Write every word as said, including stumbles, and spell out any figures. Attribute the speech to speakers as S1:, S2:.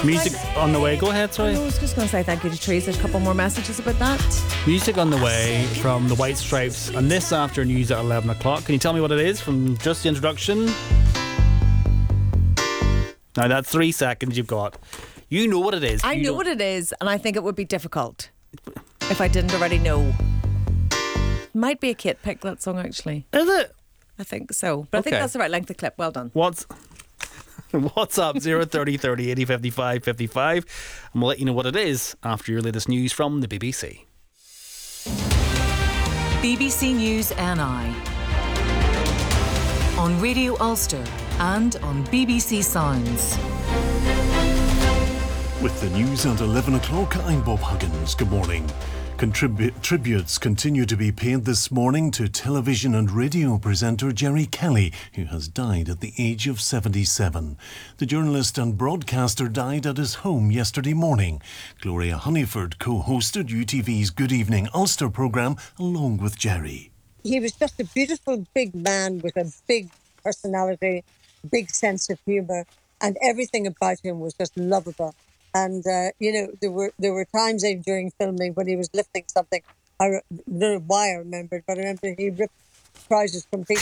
S1: Music on the way. Go ahead, sorry.
S2: I was just going to say thank you to Trees. There's a couple more messages about that.
S1: Music on the way from the White Stripes, and this after news at eleven o'clock. Can you tell me what it is from just the introduction? Now that's three seconds you've got. You know what it is.
S2: I
S1: you
S2: know
S1: don't...
S2: what it is, and I think it would be difficult if I didn't already know. Might be a Kate pick, that song, actually.
S1: Is it?
S2: I think so. But
S1: Okay.
S2: I think that's the right length of clip. Well done.
S1: What's What's up? zero thirty thirty eighty fifty-five fifty-five, and we'll let you know what it is after your latest news from the B B C.
S3: B B C News N I on Radio Ulster and on B B C Sounds.
S4: With the news at eleven o'clock, I'm Bob Huggins. Good morning. Contribu- tributes continue to be paid this morning to television and radio presenter Jerry Kelly, who has died at the age of seventy-seven. The journalist and broadcaster died at his home yesterday morning. Gloria Honeyford co-hosted U T V's Good Evening Ulster programme along with Jerry.
S5: He was just a beautiful big man with a big personality, big sense of humour, and everything about him was just lovable. And, uh, you know, there were there were times during filming when he was lifting something. I don't know why I remembered, but I remember he ripped trousers from people